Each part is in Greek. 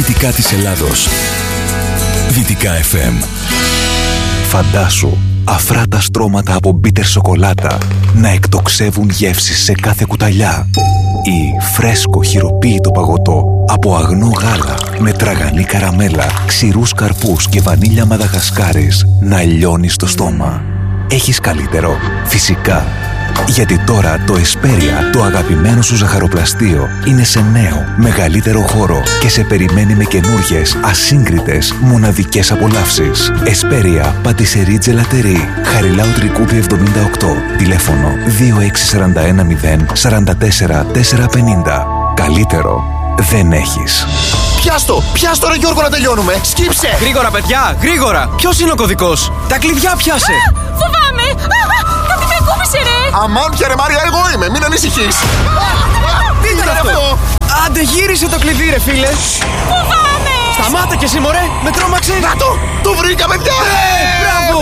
δυτικά της Ελλάδος. Δυτικά FM. Φαντάσου αφράτα στρώματα από μπίτερ σοκολάτα να εκτοξεύουν γεύσεις σε κάθε κουταλιά, ή φρέσκο χειροποίητο παγωτό από αγνό γάλα με τραγανή καραμέλα, ξηρούς καρπούς και βανίλια μαδαγασκάρης να λιώνει στο στόμα. Έχεις καλύτερο? Φυσικά. Γιατί τώρα το Εσπέρια, το αγαπημένο σου ζαχαροπλαστείο, είναι σε νέο, μεγαλύτερο χώρο και σε περιμένει με καινούργιες, ασύγκριτες, μοναδικές απολαύσεις. Εσπέρια, πατησερί τζελατερί, Χαριλάου Τρικούπη 78, τηλέφωνο 2641 044 450. Καλύτερο δεν έχεις. Πιάστο ρε Γιώργο, να τελειώνουμε. Σκύψε! Γρήγορα παιδιά, γρήγορα! Ποιος είναι ο κωδικός? Τα κλειδιά πιάσε! Φοβάμαι! Κάτι με ακούμπησε ρε! Αμάν πια ρε Μάρια, εγώ είμαι, μην ανησυχείς. Τι ήταν αυτό? Άντε γύρισε το κλειδί ρε φίλε! Φοβάμαι! Σταμάτα κι εσύ μωρέ, με τρόμαξε! Να το βρήκα παιδιά! Μπράβο!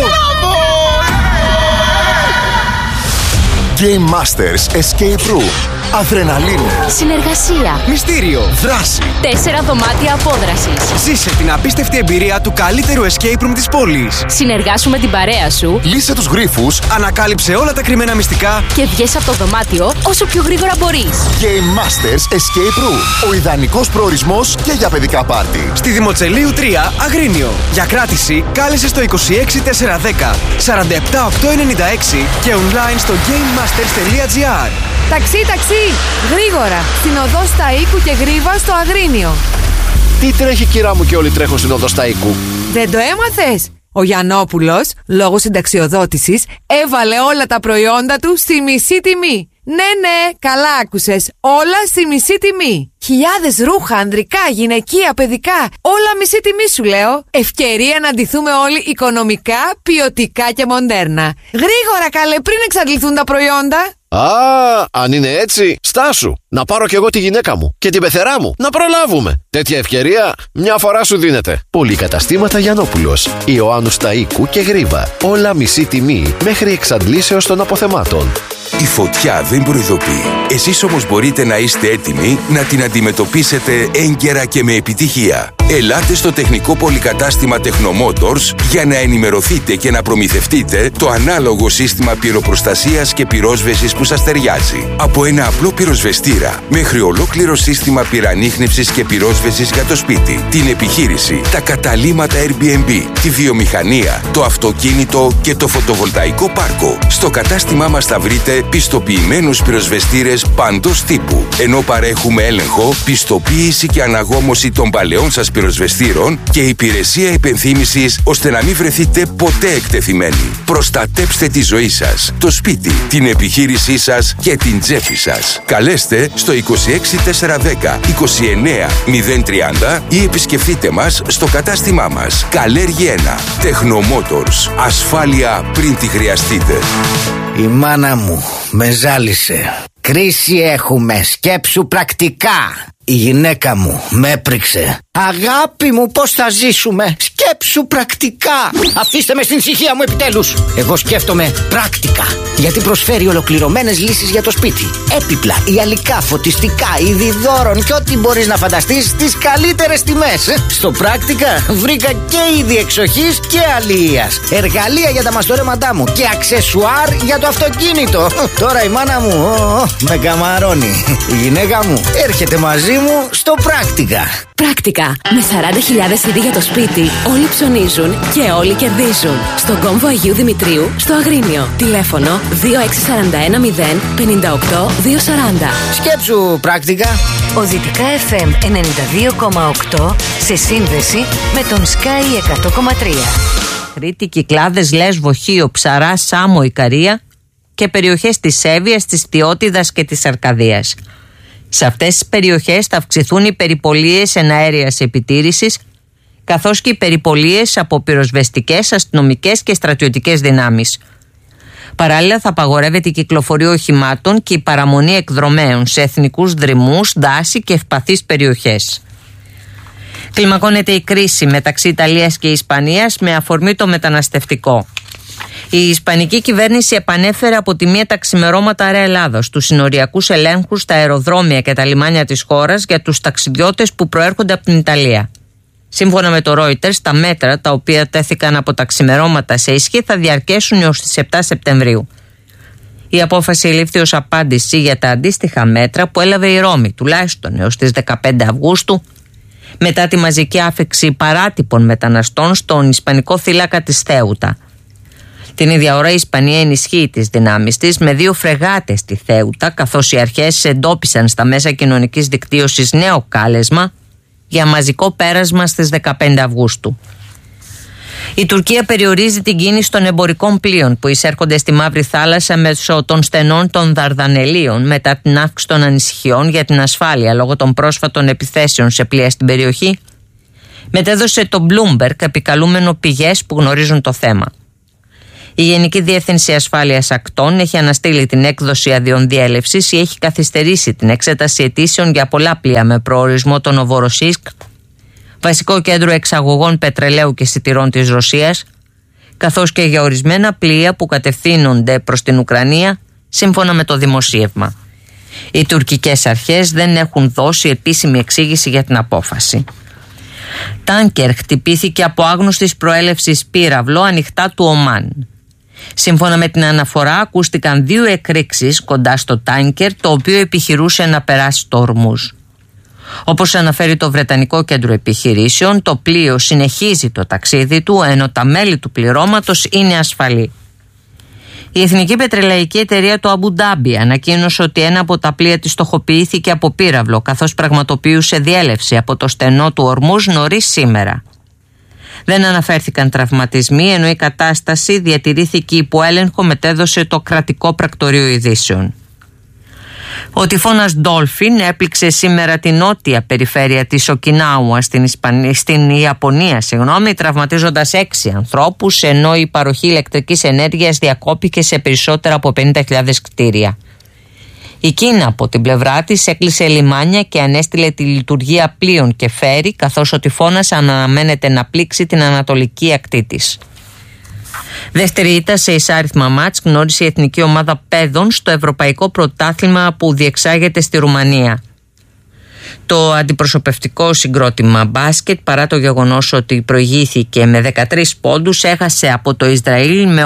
Game Masters Escape Room. Αδρεναλίνη. Συνεργασία. Μυστήριο. Δράση. 4 δωμάτια απόδρασης. Ζήσε την απίστευτη εμπειρία του καλύτερου escape room της πόλης. Συνεργάσου με την παρέα σου. Λύσε τους γρίφους. Ανακάλυψε όλα τα κρυμμένα μυστικά Και βγες από το δωμάτιο όσο πιο γρήγορα μπορείς. Game Masters Escape Room. Ο ιδανικός προορισμός και για παιδικά πάρτι. στη Δημοτσελείου 3, Αγρίνιο. Για κράτηση κάλεσε στο 26410 47896 και online στο gamemasters.gr. Ταξί! Γρήγορα! Στην οδό Σταΐκου και Γρίβα στο Αγρίνιο. Τι τρέχει κυρά μου και όλοι τρέχουν στην οδό Σταΐκου? Δεν το έμαθες? Ο Γιαννόπουλος, λόγω συνταξιοδότησης, έβαλε όλα τα προϊόντα του στη μισή τιμή. Ναι, καλά άκουσες. Όλα στη μισή τιμή. Χιλιάδες ρούχα, ανδρικά, γυναικεία, παιδικά. Όλα μισή τιμή σου λέω. Ευκαιρία να ντυθούμε όλοι οικονομικά, ποιοτικά και μοντέρνα. Γρήγορα καλέ, πριν εξαντληθούν τα προϊόντα. Αν είναι έτσι, στάσου. Να πάρω κι εγώ τη γυναίκα μου και την πεθερά μου. Να προλάβουμε. Τέτοια ευκαιρία μια φορά σου δίνεται. Πολυκαταστήματα Γιαννόπουλος, Ιωάννου Σταΐκου και Γρίβα. Όλα μισή τιμή μέχρι εξαντλήσεως των αποθεμάτων. Η φωτιά δεν προειδοποιεί. Εσείς όμως μπορείτε να είστε έτοιμοι να την αντιμετωπίσετε έγκαιρα και με επιτυχία. Ελάτε στο τεχνικό πολυκατάστημα Technomotors για να ενημερωθείτε και να προμηθευτείτε το ανάλογο σύστημα πυροπροστασίας και πυρόσβεσης που σας ταιριάζει. Από ένα απλό πυροσβεστήρα μέχρι ολόκληρο σύστημα πυρανίχνευσης και πυρόσβεσης για το σπίτι, την επιχείρηση, τα καταλύματα Airbnb, τη βιομηχανία, το αυτοκίνητο και το φωτοβολταϊκό πάρκο. Στο κατάστημά μας θα βρείτε πιστοποιημένους πυροσβεστήρες παντός τύπου, ενώ παρέχουμε έλεγχο, πιστοποίηση και αναγόμωση των παλαιών σας πυροσβεστήρων και υπηρεσία υπενθύμησης ώστε να μην βρεθείτε ποτέ εκτεθειμένοι. Προστατέψτε τη ζωή σας, το σπίτι, την επιχείρησή σας και την τσέπη σας. Καλέστε στο 26410 29030 ή επισκεφτείτε μας στο κατάστημά μας. Καλέργη 1. Technomotors. Ασφάλεια πριν τη χρειαστείτε. Η μάνα μου με ζάλισε. Κρίση έχουμε, σκέψου πρακτικά. Η γυναίκα μου με έπριξε. Αγάπη μου, πώς θα ζήσουμε? Σκέψου πρακτικά. Αφήστε με στην ησυχία μου επιτέλους. Εγώ σκέφτομαι πράκτικα, γιατί προσφέρει ολοκληρωμένες λύσεις για το σπίτι. Έπιπλα, ιαλικά, φωτιστικά, είδη δώρων και ό,τι μπορείς να φανταστείς στις καλύτερες τιμές. Στο πράκτικα βρήκα και είδη εξοχής και αλληλείας, εργαλεία για τα μαστορέματά μου και αξεσουάρ για το αυτοκίνητο. Τώρα η μάνα μου με καμαρώνει. Η γυναίκα μου έρχεται μαζί μου στο πράκτικα. Πράκτικα. Με 40.000 είδη για το σπίτι, όλοι ψωνίζουν και όλοι κερδίζουν. Στον κόμβο Αγίου Δημητρίου, στο Αγρίνιο. Τηλέφωνο 26410 58240. Σκέψου πράκτικα. Ο Δυτικά FM 92,8 σε σύνδεση με τον Sky 100,3. Κρήτη, Κυκλάδες, Λέσβο, Χίο, Ψαρά, Σάμο, Ικαρία και περιοχές της Εύβοιας, της Τιώτιδας και της Αρκαδίας. Σε αυτές τις περιοχές θα αυξηθούν οι περιπολίες εναέριας επιτήρησης, καθώς και οι περιπολίες από πυροσβεστικές, αστυνομικές και στρατιωτικές δυνάμεις. Παράλληλα θα απαγορεύεται η κυκλοφορία οχημάτων και η παραμονή εκδρομέων σε εθνικούς δρυμούς, δάση και ευπαθείς περιοχές. Κλιμακώνεται η κρίση μεταξύ Ιταλίας και Ισπανίας με αφορμή το μεταναστευτικό. Η ισπανική κυβέρνηση επανέφερε από τη μία τα ξημερώματα Αέρα Ελλάδος τους συνοριακούς ελέγχους στα αεροδρόμια και τα λιμάνια της χώρας για τους ταξιδιώτες που προέρχονται από την Ιταλία. Σύμφωνα με το Reuters, τα μέτρα τα οποία τέθηκαν από τα ξημερώματα σε ισχύ θα διαρκέσουν έως τις 7 Σεπτεμβρίου. Η απόφαση λήφθη ως απάντηση για τα αντίστοιχα μέτρα που έλαβε η Ρώμη, τουλάχιστον έως τις 15 Αυγούστου, μετά τη μαζική άφηξη παράτυπων μεταναστών στον ισπανικό θύλακα της Θέουτα. Την ίδια ώρα η Ισπανία ενισχύει τις δυνάμεις της με 2 φρεγάτες στη Θέουτα, καθώς οι αρχές εντόπισαν στα μέσα κοινωνικής δικτύωσης νέο κάλεσμα για μαζικό πέρασμα στις 15 Αυγούστου. Η Τουρκία περιορίζει την κίνηση των εμπορικών πλοίων που εισέρχονται στη Μαύρη Θάλασσα μέσω των στενών των Δαρδανελίων μετά την αύξηση των ανησυχιών για την ασφάλεια λόγω των πρόσφατων επιθέσεων σε πλοία στην περιοχή, μετέδωσε το Bloomberg επικαλούμενο πηγές που γνωρίζουν το θέμα. Η Γενική Διεύθυνση Ασφάλειας Ακτών έχει αναστείλει την έκδοση αδειών διέλευσης ή έχει καθυστερήσει την εξέταση αιτήσεων για πολλά πλοία με προορισμό το Νοβοροσίσκ, βασικό κέντρο εξαγωγών πετρελαίου και σιτηρών της Ρωσίας, καθώς και για ορισμένα πλοία που κατευθύνονται προς την Ουκρανία, σύμφωνα με το δημοσίευμα. Οι τουρκικές αρχές δεν έχουν δώσει επίσημη εξήγηση για την απόφαση. Τάνκερ χτυπήθηκε από άγνωστης προέλευσης πύραυλο ανοιχτά του Ομάν. Σύμφωνα με την αναφορά, ακούστηκαν 2 εκρήξεις κοντά στο τάνκερ, το οποίο επιχειρούσε να περάσει το Ορμούζ. Όπως αναφέρει το Βρετανικό Κέντρο Επιχειρήσεων, το πλοίο συνεχίζει το ταξίδι του, ενώ τα μέλη του πληρώματος είναι ασφαλή. Η Εθνική Πετρελαϊκή Εταιρεία του Αμπου Ντάμπι ανακοίνωσε ότι ένα από τα πλοία της στοχοποιήθηκε από πύραυλο, καθώς πραγματοποιούσε διέλευση από το στενό του Ορμούζ νωρίς σήμερα. Δεν αναφέρθηκαν τραυματισμοί, ενώ η κατάσταση διατηρήθηκε υπό έλεγχο, μετέδωσε το κρατικό πρακτορείο ειδήσεων. Ο τυφώνας Ντόλφιν έπληξε σήμερα την νότια περιφέρεια της Οκινάουα στην Ιαπωνία, τραυματίζοντας 6 ανθρώπους, ενώ η παροχή ηλεκτρικής ενέργειας διακόπηκε σε περισσότερα από 50.000 κτίρια. Η Κίνα από την πλευρά της έκλεισε λιμάνια και ανέστηλε τη λειτουργία πλοίων και φέρει, καθώς ο τυφώνας αναμένεται να πλήξει την ανατολική ακτή της. Δεύτερη ήττα σε εισάριθμα μάτς γνώρισε η εθνική ομάδα παιδών στο Ευρωπαϊκό Πρωτάθλημα που διεξάγεται στη Ρουμανία. Το αντιπροσωπευτικό συγκρότημα μπάσκετ, παρά το γεγονός ότι προηγήθηκε με 13 πόντους, έχασε από το Ισραήλ με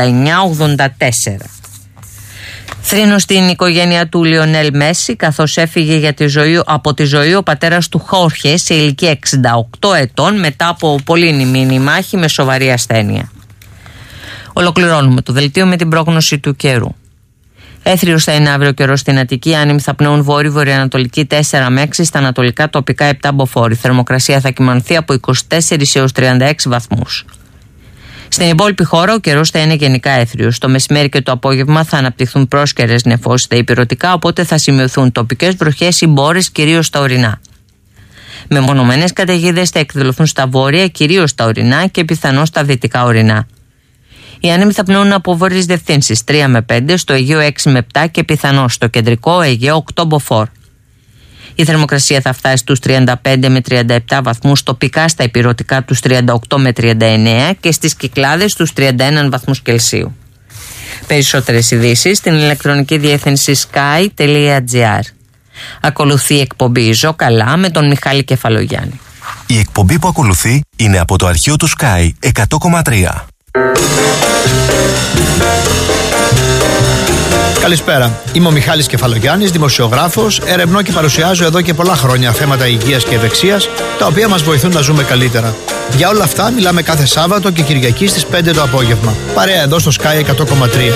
89-84. Θρήνος στην οικογένεια του Λιονέλ Μέση, καθώς έφυγε από τη ζωή ο πατέρας του Χόρχε σε ηλικία 68 ετών μετά από πολύμηνη μάχη με σοβαρή ασθένεια. Ολοκληρώνουμε το δελτίο με την πρόγνωση του καιρού. Έθριος θα είναι αύριο καιρός στην Αττική, άνεμοι θα πνέουν βόρειο-βορειοανατολική 4 με 6, στα ανατολικά τοπικά 7 μποφόρ. Θερμοκρασία θα κυμανθεί από 24 έως 36 βαθμούς. Στην υπόλοιπη χώρα ο καιρός θα είναι γενικά έθριος. Το μεσημέρι και το απόγευμα θα αναπτυχθούν πρόσκαιρες νεφώσεις στα ηπειρωτικά, οπότε θα σημειωθούν τοπικές βροχές ή μπόρες, κυρίως στα ορεινά. Μεμονωμένες καταιγίδες θα εκδηλωθούν στα βόρεια, κυρίως στα ορεινά και πιθανώς στα δυτικά ορεινά. Οι άνεμοι θα πνέουν από βόρειες διευθύνσεις 3 με 5, στο Αιγαίο 6 με 7 και πιθανώς στο κεντρικό Αιγαίο 8 μποφόρ. Η θερμοκρασία θα φτάσει στους 35 με 37 βαθμούς, τοπικά στα ηπειρωτικά τους 38 με 39 και στις Κυκλάδες τους 31 βαθμούς Κελσίου. Περισσότερες ειδήσεις στην ηλεκτρονική διεύθυνση sky.gr. Ακολουθεί η εκπομπή «Ζω καλά» με τον Μιχάλη Κεφαλογιάννη. Η εκπομπή που ακολουθεί είναι από το αρχείο του Sky 100,3. Καλησπέρα. Είμαι ο Μιχάλης Κεφαλογιάννης, δημοσιογράφος, ερευνώ και παρουσιάζω εδώ και πολλά χρόνια θέματα υγείας και ευεξίας, τα οποία μας βοηθούν να ζούμε καλύτερα. Για όλα αυτά μιλάμε κάθε Σάββατο και Κυριακή στις 5 το απόγευμα. Παρέα εδώ στο Sky 100,3.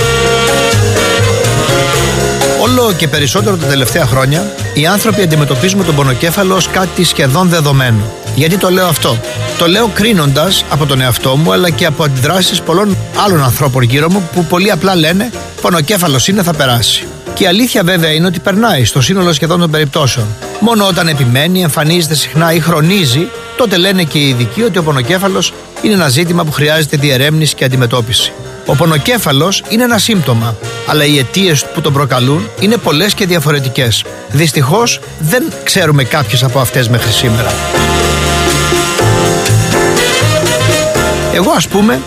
Όλο και περισσότερο τα τελευταία χρόνια, οι άνθρωποι αντιμετωπίζουμε τον πονοκέφαλο ως κάτι σχεδόν δεδομένο. Γιατί το λέω αυτό? Το λέω κρίνοντας από τον εαυτό μου, αλλά και από αντιδράσεις πολλών άλλων ανθρώπων γύρω μου που πολύ απλά λένε «πονοκέφαλος είναι, θα περάσει». Και η αλήθεια βέβαια είναι ότι περνάει στο σύνολο σχεδόν των περιπτώσεων. Μόνο όταν επιμένει, εμφανίζεται συχνά ή χρονίζει, τότε λένε και οι ειδικοί ότι ο πονοκέφαλος είναι ένα ζήτημα που χρειάζεται διερεύνηση και αντιμετώπιση. Ο πονοκέφαλος είναι ένα σύμπτωμα, αλλά οι αιτίες που τον προκαλούν είναι πολλές και διαφορετικές. Δυστυχώς δεν ξέρουμε κάποιες από αυτές μέχρι σήμερα. Εγώ, ας πούμε,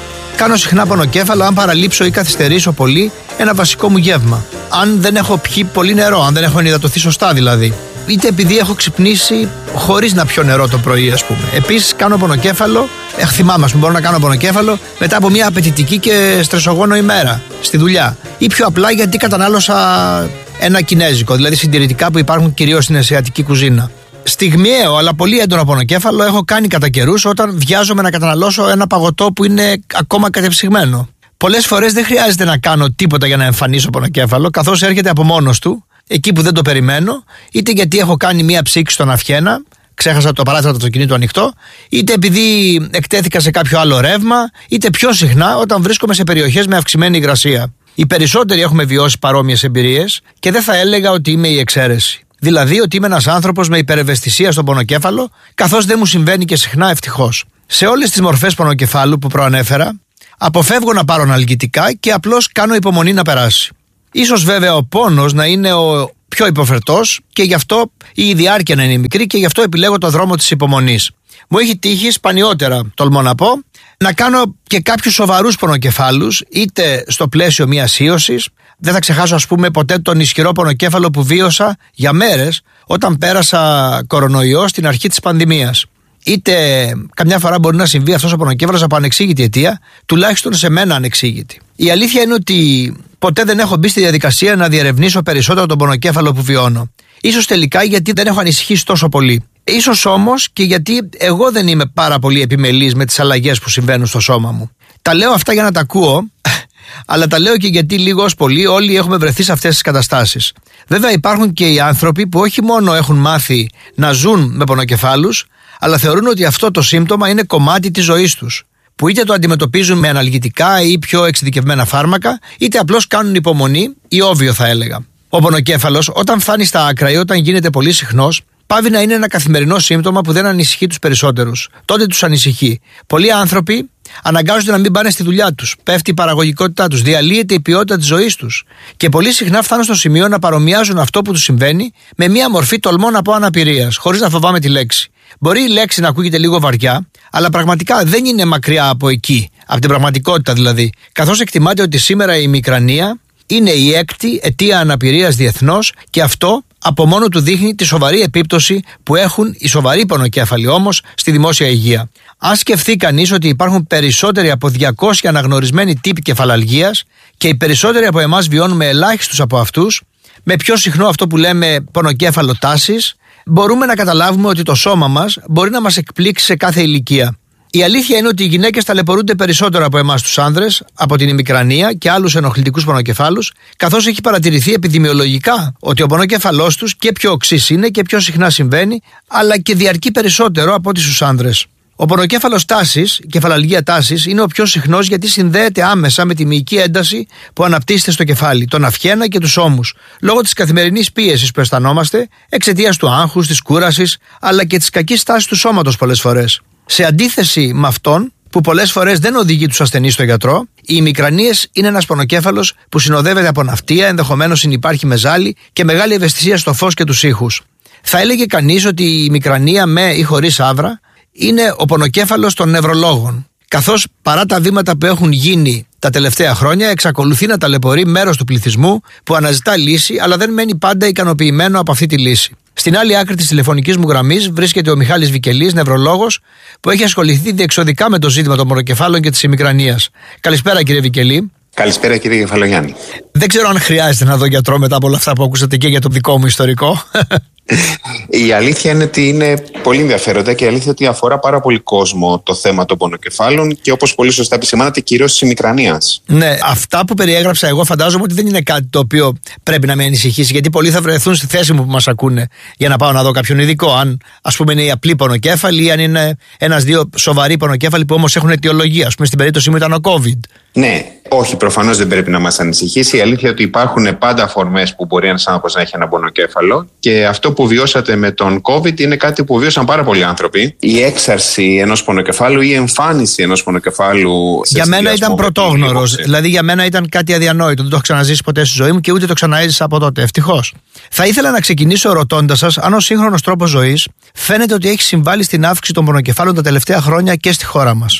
Κάνω συχνά πονοκέφαλο αν παραλείψω ή καθυστερήσω πολύ ένα βασικό μου γεύμα. Αν δεν έχω πιει πολύ νερό, αν δεν έχω ενυδατωθεί σωστά δηλαδή. Είτε επειδή έχω ξυπνήσει χωρίς να πιω νερό το πρωί, ας πούμε. Επίσης, κάνω πονοκέφαλο, θυμάμαι, μπορώ να κάνω πονοκέφαλο μετά από μια απαιτητική και στρεσογόνο ημέρα στη δουλειά. Ή πιο απλά γιατί κατανάλωσα ένα κινέζικο, δηλαδή συντηρητικά που υπάρχουν κυρίως στην ασιατική κουζίνα. Στιγμιαίο αλλά πολύ έντονο πονοκέφαλο έχω κάνει κατά καιρούς όταν βιάζομαι να καταναλώσω ένα παγωτό που είναι ακόμα κατεψυγμένο. Πολλές φορές δεν χρειάζεται να κάνω τίποτα για να εμφανίσω πονοκέφαλο, καθώς έρχεται από μόνος του, εκεί που δεν το περιμένω, είτε γιατί έχω κάνει μία ψήξη στον αυχένα, ξέχασα το παράθυρο του αυτοκινήτου ανοιχτό, είτε επειδή εκτέθηκα σε κάποιο άλλο ρεύμα, είτε πιο συχνά όταν βρίσκομαι σε περιοχές με αυξημένη υγρασία. Οι περισσότεροι έχουμε βιώσει παρόμοιες εμπειρίες και δεν θα έλεγα ότι είμαι η εξαίρεση. Δηλαδή ότι είμαι ένας άνθρωπος με υπερευαισθησία στον πονοκέφαλο, καθώς δεν μου συμβαίνει και συχνά ευτυχώς. Σε όλες τις μορφές πονοκεφάλου που προανέφερα, αποφεύγω να πάρω αναλγητικά και απλώς κάνω υπομονή να περάσει. Ίσως βέβαια ο πόνος να είναι ο πιο υποφερτός και γι' αυτό η διάρκεια να είναι μικρή και γι' αυτό επιλέγω το δρόμο της υπομονής. Μου έχει τύχει σπανιότερα, τολμώ να πω, να κάνω και κάποιους σοβαρούς πονοκεφάλους, είτε στο πλαίσιο μιας ίωσης. Δεν θα ξεχάσω, ας πούμε, ποτέ τον ισχυρό πονοκέφαλο που βίωσα για μέρες όταν πέρασα κορονοϊό στην αρχή της πανδημίας. Είτε καμιά φορά μπορεί να συμβεί αυτός ο πονοκέφαλος από ανεξήγητη αιτία, τουλάχιστον σε μένα ανεξήγητη. Η αλήθεια είναι ότι ποτέ δεν έχω μπει στη διαδικασία να διερευνήσω περισσότερο τον πονοκέφαλο που βιώνω. Ίσως τελικά γιατί δεν έχω ανησυχήσει τόσο πολύ. Ίσως όμως και γιατί εγώ δεν είμαι πάρα πολύ επιμελής με τις αλλαγές που συμβαίνουν στο σώμα μου. Τα λέω αυτά για να τα ακούω, αλλά τα λέω και γιατί λίγος πολύ όλοι έχουμε βρεθεί σε αυτές τις καταστάσεις. Βέβαια υπάρχουν και οι άνθρωποι που όχι μόνο έχουν μάθει να ζουν με πονοκεφάλους, αλλά θεωρούν ότι αυτό το σύμπτωμα είναι κομμάτι της ζωής τους. Που είτε το αντιμετωπίζουν με αναλγητικά ή πιο εξειδικευμένα φάρμακα, είτε απλώς κάνουν υπομονή ή όβιο θα έλεγα. Ο πονοκέφαλος, όταν φτάνει στα άκρα ή όταν γίνεται πολύ συχνός, πάβει να είναι ένα καθημερινό σύμπτωμα που δεν ανησυχεί τους περισσότερους. Τότε τους ανησυχεί. Πολλοί άνθρωποι αναγκάζονται να μην πάνε στη δουλειά τους. Πέφτει η παραγωγικότητά τους, διαλύεται η ποιότητα της ζωής τους. Και πολύ συχνά φτάνουν στο σημείο να παρομοιάζουν αυτό που τους συμβαίνει με μια μορφή, τολμώ να πω, αναπηρίας, χωρίς να φοβάμαι τη λέξη. Μπορεί η λέξη να ακούγεται λίγο βαριά, αλλά πραγματικά δεν είναι μακριά από εκεί, από την πραγματικότητα δηλαδή. Καθώς εκτιμάται ότι σήμερα η ημικρανία είναι η έκτη αιτία αναπηρίας διεθνώς και αυτό από μόνο του δείχνει τη σοβαρή επίπτωση που έχουν οι σοβαροί πονοκέφαλοι όμως στη δημόσια υγεία. Αν σκεφτεί κανείς ότι υπάρχουν περισσότεροι από 200 αναγνωρισμένοι τύποι κεφαλαλγίας και οι περισσότεροι από εμάς βιώνουμε ελάχιστους από αυτούς, με πιο συχνό αυτό που λέμε πονοκέφαλο τάσης, μπορούμε να καταλάβουμε ότι το σώμα μας μπορεί να μας εκπλήξει σε κάθε ηλικία. Η αλήθεια είναι ότι οι γυναίκες ταλαιπωρούνται περισσότερο από εμάς τους άνδρες, από την ημικρανία και άλλους ενοχλητικούς πονοκεφάλους, καθώς έχει παρατηρηθεί επιδημιολογικά ότι ο πονοκέφαλός τους και πιο οξύς είναι και πιο συχνά συμβαίνει, αλλά και διαρκεί περισσότερο από ό,τι στους άνδρες. Ο πονοκέφαλος τάσης, κεφαλαλγία τάσης, είναι ο πιο συχνός γιατί συνδέεται άμεσα με τη μυϊκή ένταση που αναπτύσσεται στο κεφάλι, τον αυχένα και τους ώμους, λόγω της καθημερινής πίεσης που αισθανόμαστε, εξαιτίας του άγχους, της κούρασης, αλλά και της κακής τάσης του σώματος πολλές φορές. Σε αντίθεση με αυτόν, που πολλές φορές δεν οδηγεί τους ασθενείς στο γιατρό, οι ημικρανίες είναι ένας πονοκέφαλος που συνοδεύεται από ναυτία, ενδεχομένως συνυπάρχει με ζάλι και μεγάλη ευαισθησία στο φως και τους ήχους. Θα έλεγε κανείς ότι η ημικρανία με ή χωρίς άβρα είναι ο πονοκέφαλος των νευρολόγων. Καθώς παρά τα βήματα που έχουν γίνει τα τελευταία χρόνια, εξακολουθεί να ταλαιπωρεί μέρος του πληθυσμού που αναζητά λύση, αλλά δεν μένει πάντα ικανοποιημένο από αυτή τη λύση. Στην άλλη άκρη της τηλεφωνικής μου γραμμής βρίσκεται ο Μιχάλης Βικελής, νευρολόγος, που έχει ασχοληθεί διεξοδικά με το ζήτημα των πονοκεφάλων και της ημικρανίας. Καλησπέρα, κύριε Βικελή. Καλησπέρα, κύριε Κεφαλογιάννη. Δεν ξέρω αν χρειάζεται να δω γιατρό μετά από όλα αυτά που ακούσατε και για το δικό μου ιστορικό. Η αλήθεια είναι ότι είναι πολύ ενδιαφέροντα και η αλήθεια ότι αφορά πάρα πολύ κόσμο το θέμα των πονοκεφάλων και όπως πολύ σωστά επισημάνατε, κυρίως της ημικρανίας. Ναι, αυτά που περιέγραψα εγώ φαντάζομαι ότι δεν είναι κάτι το οποίο πρέπει να με ανησυχήσει, γιατί πολλοί θα βρεθούν στη θέση μου που μας ακούνε για να πάω να δω κάποιον ειδικό. Αν ας πούμε είναι η απλή πονοκέφαλη ή αν είναι ένας-δύο σοβαροί πονοκέφαλοι που όμως έχουν αιτιολογία. Ας πούμε στην περίπτωση μου ήταν ο COVID. Ναι, όχι, προφανώς δεν πρέπει να μας ανησυχήσει. Η αλήθεια είναι ότι υπάρχουν πάντα αφορμές που μπορεί ένας άνθρωπος να έχει ένα πονοκέφαλο και αυτό που βιώσατε με τον COVID είναι κάτι που βίωσαν πάρα πολλοί άνθρωποι. Η έξαρση ενός πονοκεφάλου ή η εμφάνιση ενός πονοκεφάλου. Για μένα ήταν πρωτόγνωρος. Δηλαδή για μένα ήταν κάτι αδιανόητο. Δεν το έχω ξαναζήσει ποτέ στη ζωή μου και ούτε το ξαναέζησα από τότε. Ευτυχώς. Θα ήθελα να ξεκινήσω ρωτώντας σας αν ο σύγχρονος τρόπος ζωής φαίνεται ότι έχει συμβάλει στην αύξηση των πονοκεφάλων τα τελευταία χρόνια και στη χώρα μας.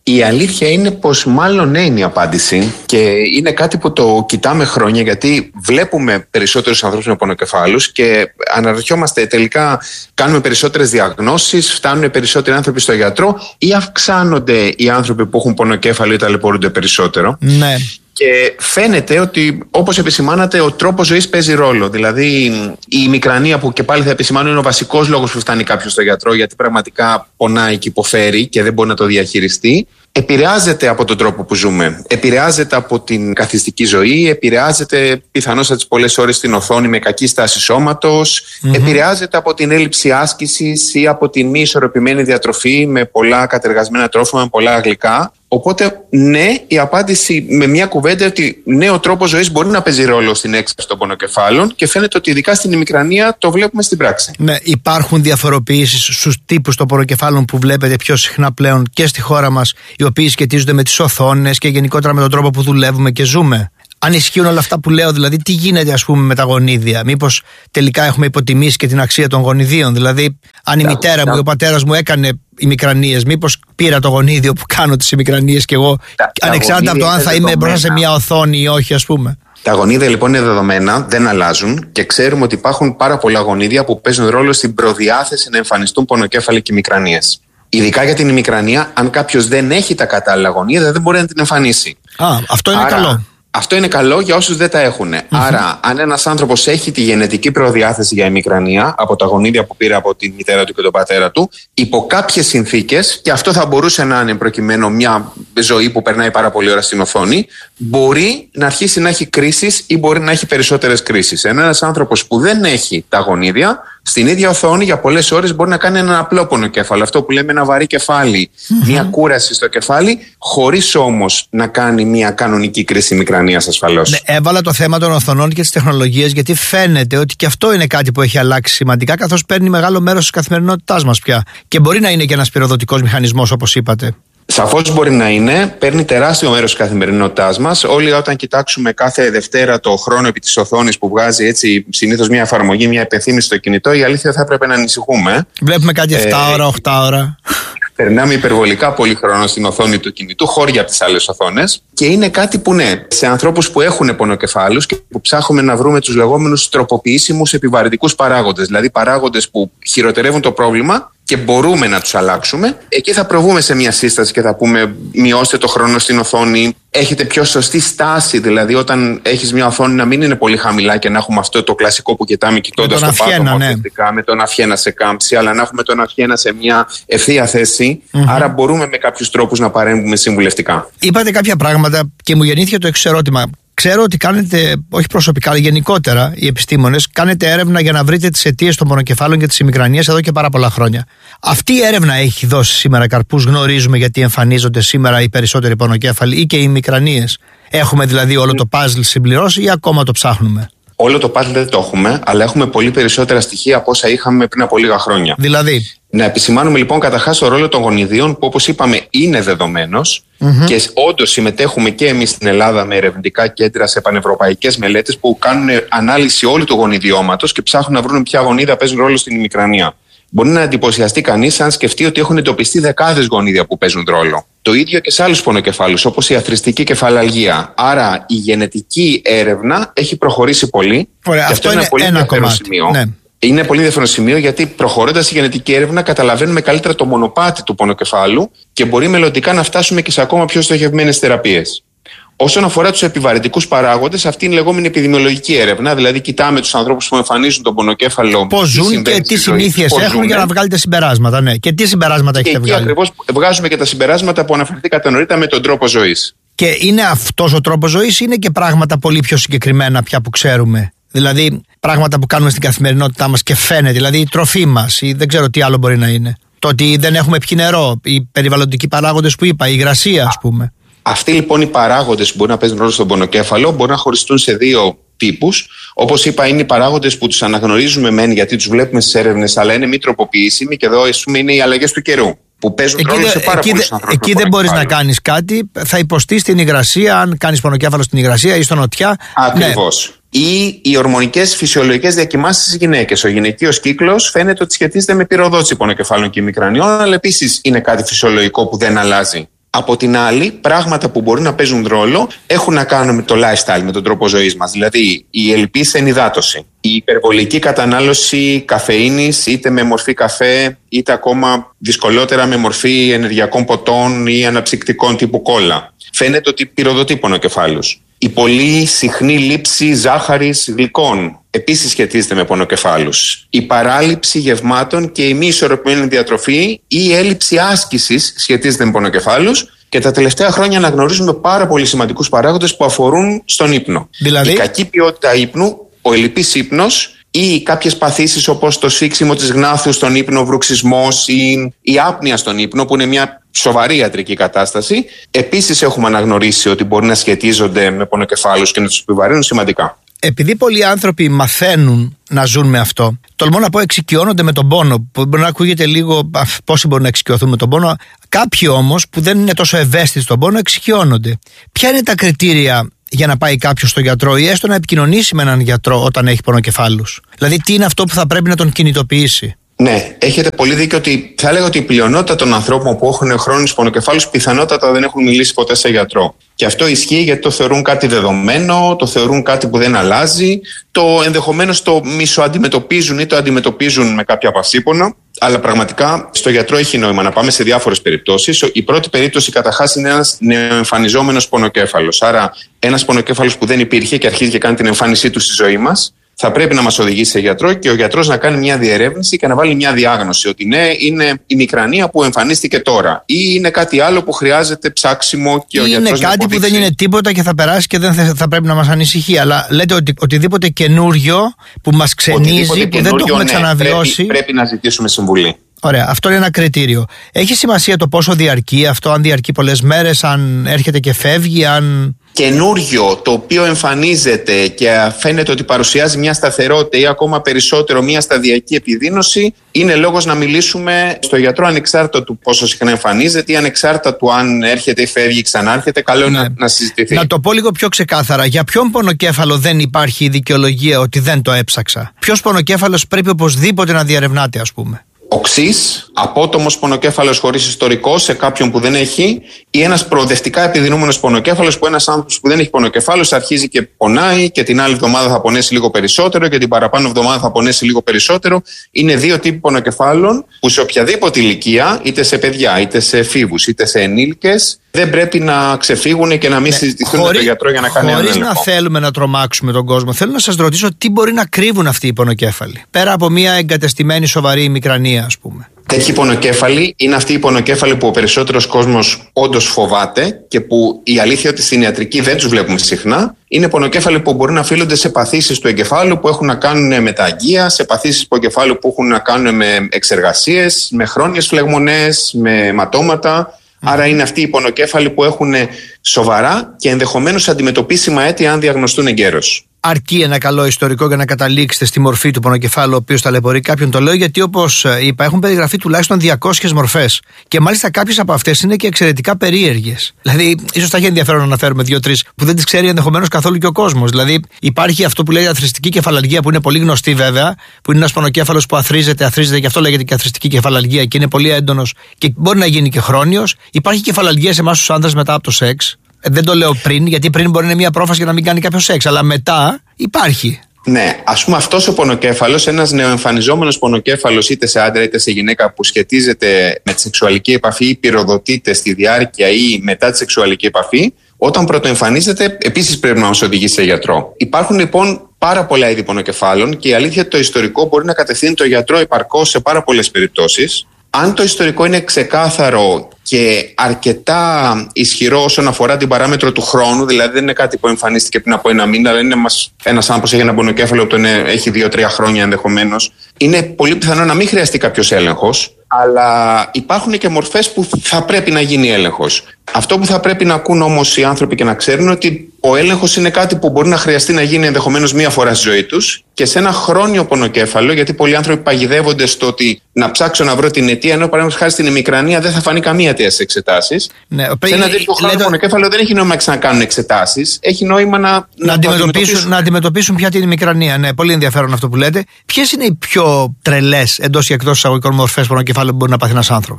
Η αλήθεια είναι πως μάλλον ναι είναι η απάντηση και είναι κάτι που το κοιτάμε χρόνια, γιατί βλέπουμε περισσότερους ανθρώπους με πονοκεφάλους και αναρωτιόμαστε τελικά κάνουμε περισσότερες διαγνώσεις, φτάνουν περισσότεροι άνθρωποι στο γιατρό ή αυξάνονται οι άνθρωποι που έχουν πονοκέφαλο ή ταλαιπωρούνται περισσότερο. Ναι. Και φαίνεται ότι, όπως επισημάνατε, ο τρόπος ζωής παίζει ρόλο. Δηλαδή, η ημικρανία που και πάλι θα επισημάνω είναι ο βασικός λόγος που φτάνει κάποιος στο γιατρό, γιατί πραγματικά πονάει και υποφέρει και δεν μπορεί να το διαχειριστεί. Επηρεάζεται από τον τρόπο που ζούμε. Επηρεάζεται από την καθιστική ζωή, επηρεάζεται πιθανώς από τις πολλές ώρες στην οθόνη με κακή στάση σώματος, επηρεάζεται από την έλλειψη άσκησης ή από την μη ισορροπημένη διατροφή με πολλά κατεργασμένα τρόφιμα, με πολλά γλυκά. Οπότε, ναι, η απάντηση με μια κουβέντα ότι ναι, ο τρόπος ζωής μπορεί να παίζει ρόλο στην έξαρση των πονοκεφάλων και φαίνεται ότι ειδικά στην ημικρανία το βλέπουμε στην πράξη. Ναι, υπάρχουν διαφοροποιήσεις στους τύπους των πονοκεφάλων που βλέπετε πιο συχνά πλέον και στη χώρα μας, οι οποίοι σχετίζονται με τις οθόνες και γενικότερα με τον τρόπο που δουλεύουμε και ζούμε. Αν ισχύουν όλα αυτά που λέω, δηλαδή τι γίνεται ας πούμε με τα γονίδια, μήπως τελικά έχουμε υποτιμήσει και την αξία των γονιδίων? Δηλαδή, αν η μητέρα μου ή ο πατέρας μου έκανε ημικρανίες, μήπως πήρα το γονίδιο που κάνω τις ημικρανίες κι εγώ, ανεξάρτητα από το αν θα είμαι μπροστά σε μια οθόνη ή όχι, ας πούμε. Τα γονίδια λοιπόν είναι δεδομένα, δεν αλλάζουν και ξέρουμε ότι υπάρχουν πάρα πολλά γονίδια που παίζουν ρόλο στην προδιάθεση να εμφανιστούν πονοκέφαλοι και ημικρανίες. Ειδικά για την ημικρανία, αν κάποιος δεν έχει τα κατάλληλα γονίδια, δεν μπορεί να την εμφανίσει. Αυτό είναι καλό. Αυτό είναι καλό για όσους δεν τα έχουν. Άρα, αν ένας άνθρωπος έχει τη γενετική προδιάθεση για ημικρανία από τα γονίδια που πήρε από τη μητέρα του και τον πατέρα του, υπό κάποιες συνθήκες, και αυτό θα μπορούσε να είναι προκειμένου μια ζωή που περνάει πάρα πολλή ώρα στην οθόνη, μπορεί να αρχίσει να έχει κρίσεις ή μπορεί να έχει περισσότερες κρίσεις. Ένας άνθρωπος που δεν έχει τα γονίδια, στην ίδια οθόνη για πολλές ώρες μπορεί να κάνει ένα απλό πονοκέφαλο. Αυτό που λέμε ένα βαρύ κεφάλι, μια κούραση στο κεφάλι, χωρίς όμως να κάνει μια κανονική κρίση μικρανίας ασφαλώς. Ναι, έβαλα το θέμα των οθονών και της τεχνολογίας, γιατί φαίνεται ότι και αυτό είναι κάτι που έχει αλλάξει σημαντικά, καθώς παίρνει μεγάλο μέρος της καθημερινότητάς μας πια. Και μπορεί να είναι και ένας πυροδοτικός μηχανισμός, όπως είπατε. Σαφώς μπορεί να είναι, παίρνει τεράστιο μέρος της καθημερινότητάς μας. Όλοι όταν κοιτάξουμε κάθε Δευτέρα το χρόνο επί της οθόνης που βγάζει έτσι συνήθως μια εφαρμογή, μια υπενθύμηση στο κινητό, η αλήθεια θα έπρεπε να ανησυχούμε. Βλέπουμε κάτι 7 ώρα, 8 ώρα. Περνάμε υπερβολικά πολύ χρόνο στην οθόνη του κινητού, χώρια από τις άλλες οθόνες. Και είναι κάτι που ναι, σε ανθρώπους που έχουν πονοκεφάλους και που ψάχνουμε να βρούμε τους λεγόμενους τροποποιήσιμους επιβαρυντικούς παράγοντες, δηλαδή παράγοντες που χειροτερεύουν το πρόβλημα και μπορούμε να τους αλλάξουμε, εκεί θα προβούμε σε μια σύσταση και θα πούμε μειώστε το χρόνο στην οθόνη, έχετε πιο σωστή στάση, δηλαδή όταν έχεις μια οθόνη να μην είναι πολύ χαμηλά και να έχουμε αυτό το κλασικό που κοιτάμε κοιτώντας το πάτωμα με τον αυχένα σε κάμψη, αλλά να έχουμε τον αυχένα σε μια ευθεία θέση, άρα μπορούμε με κάποιους τρόπους να παρέμβουμε συμβουλευτικά. Είπατε κάποια πράγματα και μου γεννήθηκε το εξής ερώτημα. Ξέρω ότι κάνετε, όχι προσωπικά, αλλά γενικότερα οι επιστήμονες, κάνετε έρευνα για να βρείτε τις αιτίες των πονοκεφάλων και της ημικρανίας εδώ και πάρα πολλά χρόνια. Αυτή η έρευνα έχει δώσει σήμερα καρπούς? Γνωρίζουμε γιατί εμφανίζονται σήμερα οι περισσότεροι πονοκέφαλοι ή και οι ημικρανίες? Έχουμε δηλαδή όλο το puzzle συμπληρώσει ή ακόμα το ψάχνουμε? Όλο το puzzle δεν το έχουμε, αλλά έχουμε πολύ περισσότερα στοιχεία από όσα είχαμε πριν από λίγα χρόνια. Δηλαδή? Να επισημάνουμε λοιπόν καταρχάς το ρόλο των γονιδίων που, όπως είπαμε, είναι δεδομένος και όντως συμμετέχουμε και εμείς στην Ελλάδα με ερευνητικά κέντρα σε πανευρωπαϊκές μελέτες που κάνουν ανάλυση όλου του γονιδιώματος και ψάχνουν να βρουν ποια γονίδια παίζουν ρόλο στην ημικρανία. Μπορεί να εντυπωσιαστεί κανείς αν σκεφτεί ότι έχουν εντοπιστεί δεκάδες γονίδια που παίζουν ρόλο. Το ίδιο και σε άλλους πονοκεφάλους, όπως η αθροιστική κεφαλαλγία. Άρα η γενετική έρευνα έχει προχωρήσει πολύ. Ωραία, και αυτό είναι πολύ ένα κομμάτι. Σημείο. Ναι. Είναι πολύ ενδιαφέρον σημείο, γιατί προχωρώντας η γενετική έρευνα καταλαβαίνουμε καλύτερα το μονοπάτι του πονοκεφάλου και μπορεί μελλοντικά να φτάσουμε και σε ακόμα πιο στοχευμένες θεραπείες. Όσον αφορά τους επιβαρυντικούς παράγοντες, αυτή είναι η λεγόμενη επιδημιολογική έρευνα. Δηλαδή, κοιτάμε τους ανθρώπους που εμφανίζουν τον πονοκέφαλο. Πώς ζουν και τι συνήθειες έχουν για να βγάλετε συμπεράσματα. Ναι. Και τι συμπεράσματα έχετε βγάλει? Και ακριβώς βγάζουμε και τα συμπεράσματα που αναφερθήκατε νωρίτερα με τον τρόπο ζωής. Και είναι αυτός ο τρόπος ζωής, είναι και πράγματα πολύ πιο συγκεκριμένα πια που ξέρουμε? Δηλαδή, πράγματα που κάνουμε στην καθημερινότητά μας και φαίνεται, δηλαδή η τροφή μας ή δεν ξέρω τι άλλο μπορεί να είναι. Το ότι δεν έχουμε πιει νερό, οι περιβαλλοντικοί παράγοντες που είπα, η υγρασία, ας πούμε. Αυτοί λοιπόν οι παράγοντες που μπορεί να παίζουν ρόλο στον πονοκέφαλο μπορούν να χωριστούν σε δύο τύπους. Όπως είπα, είναι οι παράγοντες που τους αναγνωρίζουμε μεν γιατί τους βλέπουμε στις έρευνες, αλλά είναι μη τροποποιήσιμοι, και εδώ είναι οι αλλαγές του καιρού που παίζουν ρόλο σε πάρα πολλούς ανθρώπους. Εκεί δεν μπορείς να κάνεις κάτι, θα υποστείς την υγρασία, αν κάνεις πονοκέφαλο στην υγρασία ή στον νοτιά. Ακριβώς. Ναι. Ή οι ορμονικές φυσιολογικές διακοιμάνσεις στις γυναίκες. Ο γυναικείος κύκλος φαίνεται ότι σχετίζεται με πυροδότηση πονοκεφάλων και ημικρανιών, αλλά επίσης είναι κάτι φυσιολογικό που δεν αλλάζει. Από την άλλη, πράγματα που μπορεί να παίζουν ρόλο έχουν να κάνουν με το lifestyle, με τον τρόπο ζωής μας. Δηλαδή, η ελλειπής ενυδάτωση, η υπερβολική κατανάλωση καφεΐνης, είτε με μορφή καφέ, είτε ακόμα δυσκολότερα με μορφή ενεργειακών ποτών ή αναψυκτικών τύπου κόλλα. Φαίνεται ότι πυροδοτεί πονοκεφάλους. Η πολύ συχνή λήψη ζάχαρης, γλυκών επίσης σχετίζεται με πονοκεφάλους. Η παράληψη γευμάτων και η μη ισορροπημένη διατροφή ή η έλλειψη άσκησης σχετίζεται με πονοκεφάλους. Και τα τελευταία χρόνια αναγνωρίζουμε πάρα πολύ σημαντικούς παράγοντες που αφορούν στον ύπνο. Δηλαδή, η κακή ποιότητα ύπνου, ο ελλειπής ύπνος ή κάποιες παθήσεις όπως το σφίξιμο της γνάθους στον ύπνο, βρουξισμός ή η άπνοια στον ύπνο, που είναι μια σοβαρή ιατρική κατάσταση. Επίσης έχουμε αναγνωρίσει ότι μπορεί να σχετίζονται με πονοκεφάλους και να τους επιβαρύνουν σημαντικά. Επειδή πολλοί άνθρωποι μαθαίνουν να ζουν με αυτό, τολμώ να πω εξοικειώνονται με τον πόνο, που μπορεί να ακούγεται λίγο πόσοι μπορούν να εξοικειωθούν με τον πόνο. Κάποιοι όμως που δεν είναι τόσο ευαίσθητοι στον πόνο εξοικειώνονται. Ποια είναι τα κριτήρια για να πάει κάποιος στον γιατρό ή έστω να επικοινωνήσει με έναν γιατρό όταν έχει πονοκεφάλους? Δηλαδή, τι είναι αυτό που θα πρέπει να τον κινητοποιήσει? Ναι, έχετε πολύ δίκιο ότι θα έλεγα ότι η πλειονότητα των ανθρώπων που έχουν χρόνιους πονοκεφάλους πιθανότατα δεν έχουν μιλήσει ποτέ σε γιατρό. Και αυτό ισχύει γιατί το θεωρούν κάτι δεδομένο, το θεωρούν κάτι που δεν αλλάζει, το ενδεχομένως το μισοαντιμετωπίζουν ή το αντιμετωπίζουν με κάποια παυσίπονα. Αλλά πραγματικά στο γιατρό έχει νόημα να πάμε σε διάφορες περιπτώσεις. Η πρώτη περίπτωση καταρχάς είναι ένας νεοεμφανιζόμενος πονοκέφαλος. Άρα, ένας πονοκέφαλος που δεν υπήρχε και αρχίζει και κάνει την εμφάνισή του στη ζωή μας, θα πρέπει να μας οδηγήσει σε γιατρό και ο γιατρός να κάνει μια διερεύνηση και να βάλει μια διάγνωση ότι ναι, είναι η μικρανία που εμφανίστηκε τώρα ή είναι κάτι άλλο που χρειάζεται ψάξιμο και ο γιατρός. Είναι κάτι που δεν είναι τίποτα και θα περάσει και δεν θα πρέπει να μας ανησυχεί. Αλλά λέτε ότι οτιδήποτε καινούριο που μας ξενίζει, που δεν το έχουμε ξαναβιώσει. Πρέπει να ζητήσουμε συμβουλή. Ωραία, αυτό είναι ένα κριτήριο. Έχει σημασία το πόσο διαρκεί αυτό, αν διαρκεί πολλές μέρες, αν έρχεται και φεύγει, αν... Καινούριο, το οποίο εμφανίζεται και φαίνεται ότι παρουσιάζει μια σταθερότητα ή ακόμα περισσότερο μια σταδιακή επιδείνωση, είναι λόγος να μιλήσουμε στο γιατρό ανεξάρτητα του πόσο συχνά εμφανίζεται ή ανεξάρτητα του αν έρχεται ή φεύγει ή ξανάρχεται. Καλό είναι να συζητηθεί. Να το πω λίγο πιο ξεκάθαρα. Για ποιον πονοκέφαλο δεν υπάρχει η δικαιολογία ότι δεν το έψαξα? Ποιος πονοκέφαλος πρέπει οπωσδήποτε να διαρευνάται, ας πούμε? Οξύς, απότομος πονοκέφαλος χωρίς ιστορικό σε κάποιον που δεν έχει, ή ένας προοδευτικά επιδεινούμενος πονοκέφαλος που ένας άνθρωπος που δεν έχει πονοκέφαλος αρχίζει και πονάει και την άλλη εβδομάδα θα πονέσει λίγο περισσότερο και την παραπάνω εβδομάδα θα πονέσει λίγο περισσότερο. Είναι δύο τύποι πονοκεφάλων που σε οποιαδήποτε ηλικία, είτε σε παιδιά, είτε σε εφήβους, είτε σε ενήλικες, δεν πρέπει να ξεφύγουν και να μην συζητηθούν με τον γιατρό για να κάνει έναν έλεγχο. Χωρίς να θέλουμε να τρομάξουμε τον κόσμο, θέλω να σας ρωτήσω τι μπορεί να κρύβουν αυτοί οι πονοκέφαλοι, πέρα από μια εγκατεστημένη σοβαρή μικρανία, ας πούμε. Τέτοιοι πονοκέφαλοι είναι αυτοί οι πονοκέφαλοι που ο περισσότερος κόσμος όντως φοβάται και που η αλήθεια ότι στην ιατρική δεν τους βλέπουμε συχνά. Είναι πονοκέφαλοι που μπορεί να οφείλονται σε παθήσεις του εγκεφάλου που έχουν να κάνουν με τα αγκία, σε παθήσεις του εγκεφάλου που έχουν να κάνουν με εξεργασίες, με χρόνιες φλεγμονές, με αιματώματα. Άρα είναι αυτοί οι πονοκέφαλοι που έχουν σοβαρά και ενδεχομένως αντιμετωπίσιμα αίτια αν διαγνωστούν εγκαίρως. Αρκεί ένα καλό ιστορικό για να καταλήξετε στη μορφή του πονοκεφάλου, ο οποίος ταλαιπωρεί κάποιον? Το λέω γιατί, όπως είπα, έχουν περιγραφεί τουλάχιστον 200 μορφές. Και μάλιστα κάποιες από αυτές είναι και εξαιρετικά περίεργες. Δηλαδή, ίσως θα έχει ενδιαφέρον να αναφέρουμε 2-3 που δεν τις ξέρει ενδεχομένως καθόλου και ο κόσμος. Δηλαδή, υπάρχει αυτό που λέγεται αθροιστική κεφαλαλγία, που είναι πολύ γνωστή βέβαια, που είναι ένας πονοκέφαλος που αθρίζεται, γι' αυτό λέγεται και αθροιστική κεφαλαλγία και είναι πολύ έντονος και μπορεί να γίνει και χρόνιος. Υπάρχει κεφαλαλγία σε εμάς τους άντρες μετά από το σεξ. Δεν το λέω πριν, γιατί πριν μπορεί να είναι μια πρόφαση για να μην κάνει κάποιο σεξ, αλλά μετά υπάρχει. Ναι, ας πούμε αυτός ο πονοκέφαλος, ένας νεοεμφανιζόμενος πονοκέφαλος είτε σε άντρα είτε σε γυναίκα που σχετίζεται με τη σεξουαλική επαφή ή πυροδοτείται στη διάρκεια ή μετά τη σεξουαλική επαφή, όταν πρωτοεμφανίζεται επίσης πρέπει να μας οδηγήσει σε γιατρό. Υπάρχουν λοιπόν πάρα πολλά είδη πονοκεφάλων και η αλήθεια ότι το ιστορικό μπορεί να κατευθύνει το γιατρό επαρκώς σε πάρα πολλές περιπτώσεις. Αν το ιστορικό είναι ξεκάθαρο και αρκετά ισχυρό όσον αφορά την παράμετρο του χρόνου, δηλαδή δεν είναι κάτι που εμφανίστηκε πριν από ένα μήνα, αλλά είναι ένας άνθρωπος έχει ένα πονοκέφαλο που έχει 2-3 χρόνια ενδεχομένως, είναι πολύ πιθανό να μην χρειαστεί κάποιος έλεγχος, αλλά υπάρχουν και μορφές που θα πρέπει να γίνει έλεγχος. Αυτό που θα πρέπει να ακούν όμως οι άνθρωποι και να ξέρουν ότι ο έλεγχος είναι κάτι που μπορεί να χρειαστεί να γίνει ενδεχομένως μία φορά στη ζωή τους και σε ένα χρόνιο πονοκέφαλο, γιατί πολλοί άνθρωποι παγιδεύονται στο ότι να ψάξω να βρω την αιτία, ενώ παραδείγματος χάρη στην ημικρανία δεν θα φανεί καμία αιτία στις εξετάσεις. Ναι, σε ένα τέτοιο χρόνιο πονοκέφαλο δεν έχει νόημα να ξανακάνουν εξετάσεις, έχει νόημα να αντιμετωπίσουν πια την ημικρανία. Ναι, πολύ ενδιαφέρον αυτό που λέτε. Ποιες είναι οι πιο τρελές εντός ή εκτός εισαγωγικών μορφές πονοκεφάλου που μπορεί να πάθει ένας άνθρωπος?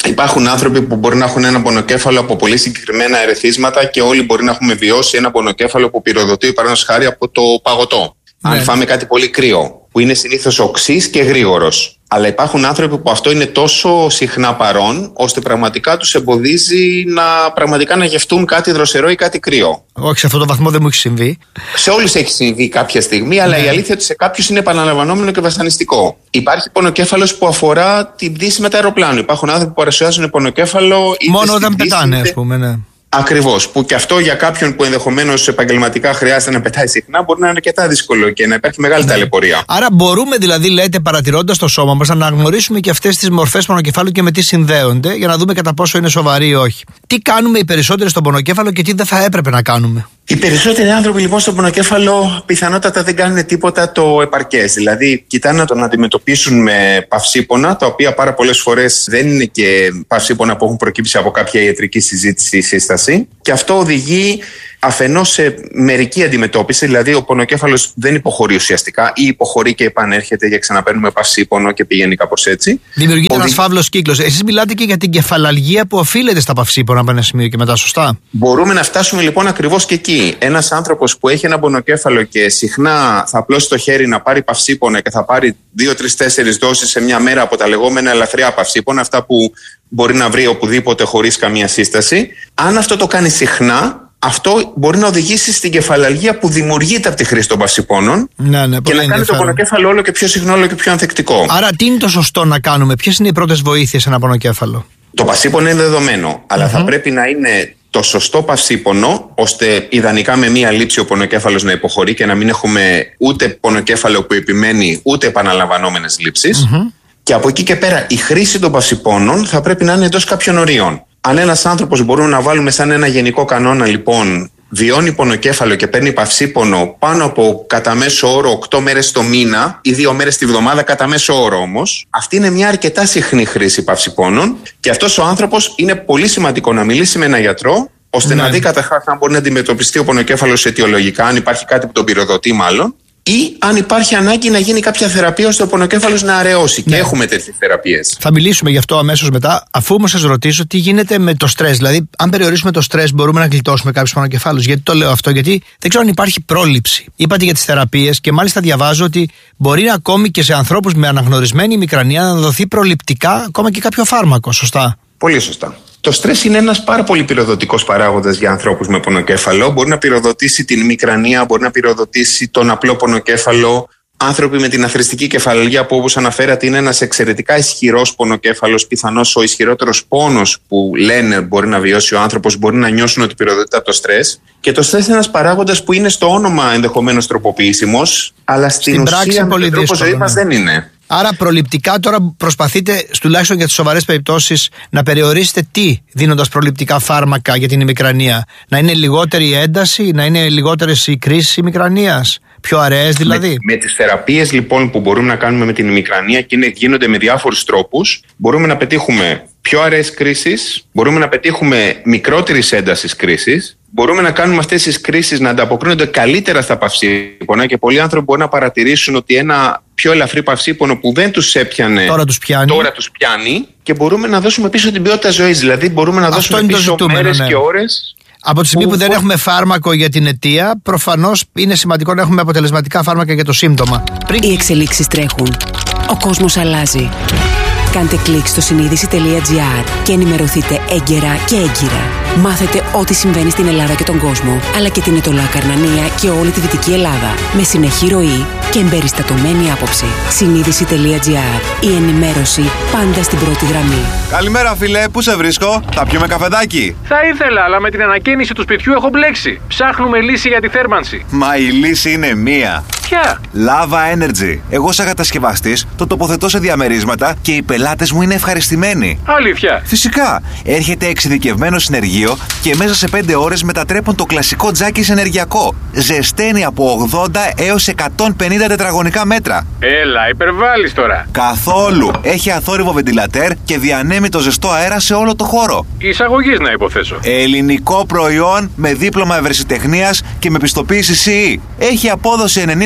Υπάρχουν άνθρωποι που μπορεί να έχουν ένα πονοκέφαλο από πολύ συγκεκριμένα ερεθίσματα και όλοι μπορεί να έχουμε βιώσει ένα πονοκέφαλο που πυροδοτεί, παραδείγματος χάρη, από το παγωτό. Αν φάμε κάτι πολύ κρύο, που είναι συνήθως οξύς και γρήγορος. Αλλά υπάρχουν άνθρωποι που αυτό είναι τόσο συχνά παρόν, ώστε πραγματικά τους εμποδίζει πραγματικά να γευτούν κάτι δροσερό ή κάτι κρύο. Όχι, σε αυτό το βαθμό δεν μου έχει συμβεί. Σε όλους έχει συμβεί κάποια στιγμή, αλλά η αλήθεια είναι ότι σε κάποιους είναι επαναλαμβανόμενο και βασανιστικό. Υπάρχει πονοκέφαλος που αφορά την πτήση με το αεροπλάνο. Υπάρχουν άνθρωποι που παρουσιάζουν πονοκέφαλο μόνο όταν πετάνε, ας πούμε, ναι. Ακριβώς. Που και αυτό για κάποιον που ενδεχομένως επαγγελματικά χρειάζεται να πετάει συχνά μπορεί να είναι αρκετά δύσκολο και να υπάρχει μεγάλη ταλαιπωρία. Άρα μπορούμε δηλαδή, λέτε, παρατηρώντας το σώμα μας, να αναγνωρίσουμε και αυτές τις μορφές πονοκεφάλου και με τι συνδέονται, για να δούμε κατά πόσο είναι σοβαροί ή όχι. Τι κάνουμε οι περισσότεροι στον πονοκέφαλο και τι δεν θα έπρεπε να κάνουμε? Οι περισσότεροι άνθρωποι λοιπόν στον πονοκέφαλο πιθανότατα δεν κάνουν τίποτα το επαρκές. Δηλαδή, κοιτάνε να τον αντιμετωπίσουν με παυσίπονα, τα οποία πάρα πολλές φορές δεν είναι και παυσίπονα που έχουν προκύψει από κάποια ιατρική συζήτηση ή σύσταση. Και αυτό οδηγεί αφενός σε μερική αντιμετώπιση, δηλαδή ο πονοκέφαλος δεν υποχωρεί ουσιαστικά ή υποχωρεί και επανέρχεται για ξαναπαίρνουμε παυσίπονο και πηγαίνει κάπως έτσι. Δημιουργείται ένας φαύλος κύκλος. Εσείς μιλάτε και για την κεφαλαλγία που οφείλεται στα παυσίπονα από ένα σημείο και μετά, σωστά? Μπορούμε να φτάσουμε λοιπόν ακριβώς και εκεί. Ένας άνθρωπος που έχει ένα πονοκέφαλο και συχνά θα απλώσει το χέρι να πάρει παυσίπονα και θα πάρει 2, 3, 4 δόσεις σε μια μέρα από τα λεγόμενα ελαφριά παυσίπονα, αυτά που μπορεί να βρει οπουδήποτε χωρίς καμία σύσταση. Αν αυτό το κάνει συχνά, αυτό μπορεί να οδηγήσει στην κεφαλαλγία που δημιουργείται από τη χρήση των παυσιπώνων και να κάνει το πονοκέφαλο όλο και πιο συχνό, όλο και πιο ανθεκτικό. Άρα, τι είναι το σωστό να κάνουμε, ποιες είναι οι πρώτες βοήθειες σε ένα πονοκέφαλο? Το παυσίπονο είναι δεδομένο, αλλά θα πρέπει να είναι το σωστό παυσίπονο, ώστε ιδανικά με μία λήψη ο πονοκέφαλος να υποχωρεί και να μην έχουμε ούτε πονοκέφαλο που επιμένει, ούτε επαναλαμβανόμενες λήψεις. Και από εκεί και πέρα, η χρήση των παυσιπώνων θα πρέπει να είναι εντός κάποιων ορίων. Αν ένας άνθρωπος, μπορούμε να βάλουμε σαν ένα γενικό κανόνα λοιπόν, βιώνει πονοκέφαλο και παίρνει παυσίπονο πάνω από κατά μέσο όρο 8 μέρες το μήνα ή 2 μέρες τη βδομάδα κατά μέσο όρο όμως, αυτή είναι μια αρκετά συχνή χρήση παυσιπώνων και αυτός ο άνθρωπος είναι πολύ σημαντικό να μιλήσει με έναν γιατρό, ώστε να δει καταρχάς αν μπορεί να αντιμετωπιστεί ο πονοκέφαλος αιτιολογικά, αν υπάρχει κάτι που τον πυροδοτεί μάλλον, ή αν υπάρχει ανάγκη να γίνει κάποια θεραπεία ώστε ο πονοκέφαλος να αραιώσει. Και έχουμε τέτοιες θεραπείες. Θα μιλήσουμε γι' αυτό αμέσως μετά, αφού όμως σας ρωτήσω τι γίνεται με το στρες. Δηλαδή, αν περιορίσουμε το στρες, μπορούμε να γλιτώσουμε κάποιους πονοκεφάλους. Γιατί το λέω αυτό? Γιατί δεν ξέρω αν υπάρχει πρόληψη. Είπατε για τις θεραπείες και μάλιστα διαβάζω ότι μπορεί ακόμη και σε ανθρώπους με αναγνωρισμένη μικρανία να δοθεί προληπτικά ακόμα και κάποιο φάρμακο. Σωστά? Πολύ σωστά. Το στρες είναι ένας πάρα πολύ πυροδοτικός παράγοντας για ανθρώπους με πονοκέφαλο. Μπορεί να πυροδοτήσει την μικρανία, μπορεί να πυροδοτήσει τον απλό πονοκέφαλο. Άνθρωποι με την αθροιστική κεφαλαλγία, που όπως αναφέρατε είναι ένας εξαιρετικά ισχυρός πονοκέφαλος, πιθανώς ο ισχυρότερος πόνος που λένε μπορεί να βιώσει ο άνθρωπος, μπορεί να νιώσουν ότι πυροδοτείται από το στρες. Και το στρες είναι ένας παράγοντας που είναι στο όνομα ενδεχομένως τροποποιήσιμος, αλλά στην ουσία με τον τρόπο ζωής μας δεν είναι. Άρα προληπτικά τώρα προσπαθείτε, τουλάχιστον για τις σοβαρές περιπτώσεις, να περιορίσετε τι, δίνοντας προληπτικά φάρμακα για την ημικρανία? Να είναι λιγότερη η ένταση, να είναι λιγότερες οι κρίσεις ημικρανίας, πιο αραιές δηλαδή? Με τις θεραπείες λοιπόν που μπορούμε να κάνουμε με την ημικρανία, και γίνονται με διάφορους τρόπους, μπορούμε να πετύχουμε πιο αραιές κρίσεις, μπορούμε να πετύχουμε μικρότερης έντασης κρίσεις, μπορούμε να κάνουμε αυτές τις κρίσεις να ανταποκρίνονται καλύτερα στα παυσίπονα, και πολλοί άνθρωποι μπορούν να παρατηρήσουν ότι ένα πιο ελαφρύ παυσίπονο που δεν τους έπιανε τώρα τους πιάνει, και μπορούμε να δώσουμε πίσω την ποιότητα ζωής. Δηλαδή μπορούμε να δώσουμε πίσω μέρες και ώρες. Από τη στιγμή που δεν έχουμε φάρμακο για την αιτία, προφανώς είναι σημαντικό να έχουμε αποτελεσματικά φάρμακα για το σύμπτωμα. Οι εξελίξεις τρέχουν. Ο κόσμος αλλάζει. Κάντε κλικ στο συνείδηση.gr και ενημερωθείτε έγκαιρα και έγκυρα. Μάθετε ό,τι συμβαίνει στην Ελλάδα και τον κόσμο, αλλά και την Ετωλά Καρνανία και όλη τη Δυτική Ελλάδα, με συνεχή ροή και εμπεριστατωμένη άποψη. Συνείδηση.gr. Η ενημέρωση πάντα στην πρώτη γραμμή. Καλημέρα, φίλε, πού σε βρίσκω? Θα πιούμε καφεδάκι? Θα ήθελα, αλλά με την ανακαίνιση του σπιτιού έχω μπλέξει. Ψάχνουμε λύση για τη θέρμανση. Μα η λύση είναι μία. Ποια? Lava Energy. Εγώ, σαν κατασκευαστής, το τοποθετώ σε διαμερίσματα και οι πελάτες μου είναι ευχαριστημένοι. Αλήθεια? Φυσικά. Έρχεται εξειδικευμένο συνεργείο και μέσα σε 5 ώρες μετατρέπουν το κλασικό τζάκι σε ενεργειακό. Ζεσταίνει από 80 έως 150 τετραγωνικά μέτρα. Έλα, υπερβάλλεις τώρα. Καθόλου. Έχει αθόρυβο βεντιλατέρ και διανέμει το ζεστό αέρα σε όλο το χώρο. Εισαγωγής να υποθέσω. Ελληνικό προϊόν με δίπλωμα ευρεσιτεχνίας και με πιστοποίηση CE. Έχει απόδοση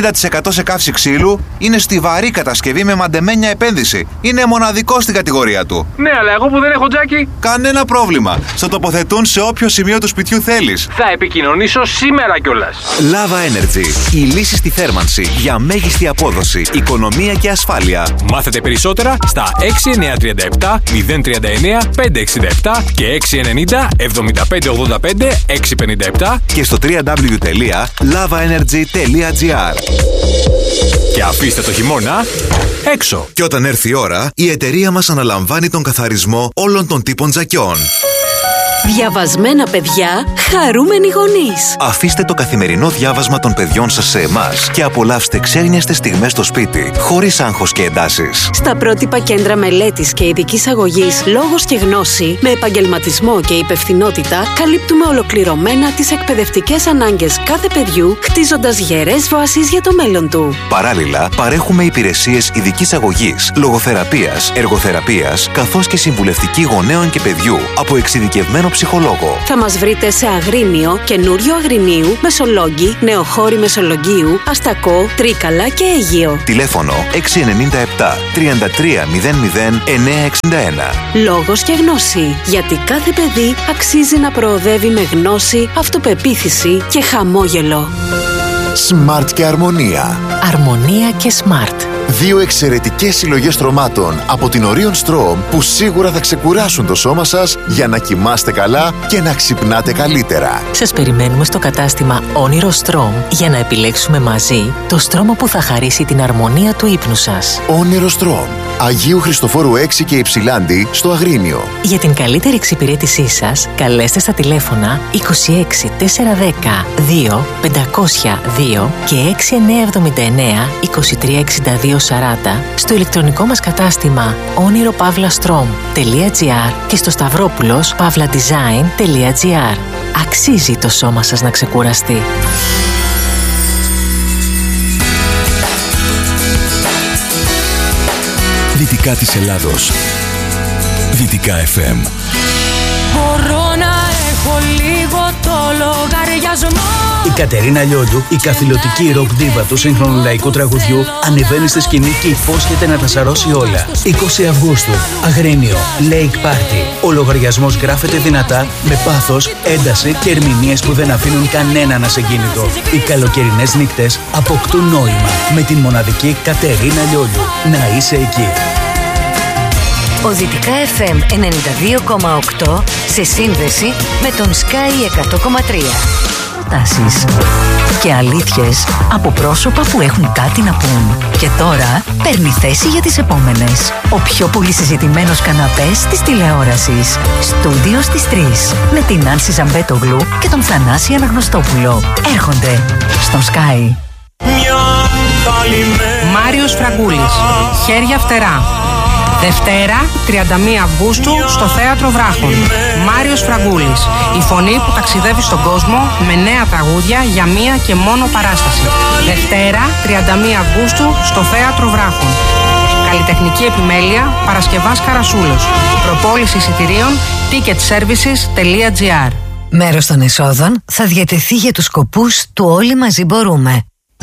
50% σε καύση ξύλου, είναι στιβαρή κατασκευή με μαντεμένια επένδυση. Είναι μοναδικό στην κατηγορία του. Ναι, αλλά εγώ που δεν έχω τζάκι. Κανένα πρόβλημα. Στο τοποθετούν σε όποιο σημείο του σπιτιού θέλεις. Θα επικοινωνήσω σήμερα κιόλας. Lava Energy. Η λύση στη θέρμανση για μέγιστη απόδοση, οικονομία και ασφάλεια. Μάθετε περισσότερα στα 6937 039 567 και 690 7585 657 και στο www.lavaenergy.gr. Και αφήστε το χειμώνα έξω. Και όταν έρθει η ώρα, η εταιρεία μας αναλαμβάνει τον καθαρισμό όλων των τύπων τζακιών. Διαβασμένα παιδιά, χαρούμενοι γονείς. Αφήστε το καθημερινό διάβασμα των παιδιών σας σε εμάς και απολαύστε ξένιαστες στιγμές στο σπίτι, χωρίς άγχος και εντάσεις. Στα πρότυπα κέντρα μελέτης και ειδικής αγωγής Λόγος και Γνώση, με επαγγελματισμό και υπευθυνότητα, καλύπτουμε ολοκληρωμένα τις εκπαιδευτικές ανάγκες κάθε παιδιού, χτίζοντας γερές βάσεις για το μέλλον του. Παράλληλα, παρέχουμε υπηρεσίες ειδικής αγωγής, λογοθεραπείας, εργοθεραπείας, καθώς και συμβουλευτική γονέων και παιδιού από εξειδικευμένο ψυχολόγο. Θα μας βρείτε σε Αγρίνιο, Καινούριο Αγρινίου, Μεσολόγγι, Νεοχώρη Μεσολογγίου, Αστακό, Τρίκαλα και Αίγυο. Τηλέφωνο 697 33 00 961. Λόγος και Γνώση. Γιατί κάθε παιδί αξίζει να προοδεύει με γνώση, αυτοπεποίθηση και χαμόγελο. Smart και Αρμονία. Αρμονία και Smart. Δύο εξαιρετικές συλλογές στρωμάτων από την Orion Strom που σίγουρα θα ξεκουράσουν το σώμα σας για να κοιμάστε καλά και να ξυπνάτε καλύτερα. Σας περιμένουμε στο κατάστημα Όνειρο Strom για να επιλέξουμε μαζί το στρώμα που θα χαρίσει την αρμονία του ύπνου σας. Όνειρο Strom. Αγίου Χριστοφόρου 6 και Υψηλάντη στο Αγρίνιο. Για την καλύτερη εξυπηρέτησή σας, καλέστε στα τηλέφωνα 26 410 2 502 και 6979 2362 40 στο ηλεκτρονικό μας κατάστημα oniropavlastrom.gr και στο stavropoulos.pavladesign.gr. Αξίζει το σώμα σας να ξεκουραστεί. Δυτικά της Ελλάδος. Δυτικά FM. Μπορώ να έχω λίγο το λογαριασμό. Η Κατερίνα Λιόλιου, η καθηλωτική ροκ δίβα του σύγχρονου λαϊκού τραγουδιού, ανεβαίνει στη σκηνή και υπόσχεται να τα σαρώσει όλα. 20 Αυγούστου, Αγρίνιο, Lake Party. Ο λογαριασμός γράφεται δυνατά, με πάθος, ένταση και ερμηνείες που δεν αφήνουν κανέναν ασυγκίνητο. Οι καλοκαιρινές νύχτες αποκτούν νόημα με την μοναδική Κατερίνα Λιόλιου. Να είσαι εκεί. Ο Δυτικά FM 92,8 σε σύνδεση με τον Sky 100,3. Προτάσεις και αλήθειες από πρόσωπα που έχουν κάτι να πούν. Και τώρα παίρνει θέση για τις επόμενες. Ο πιο πολύ συζητημένος καναπές της τηλεόρασης. Στούντιο στις 3 με την Άνση Ζαμπέτογλου και τον Θανάση Αναγνωστόπουλο. Έρχονται στον Sky. Μάριος Φραγκούλης. Χέρια φτερά. Δευτέρα, 31 Αυγούστου, στο Θέατρο Βράχων. Μάριος Φραγκούλης. Η φωνή που ταξιδεύει στον κόσμο με νέα τραγούδια για μία και μόνο παράσταση. Δευτέρα, 31 Αυγούστου, στο Θέατρο Βράχων. Καλλιτεχνική επιμέλεια, Παρασκευάς Καρασούλος. Προπόληση εισιτηρίων, ticketservices.gr. Μέρος των εσόδων θα διατεθεί για τους σκοπούς του Όλοι Μαζί Μπορούμε.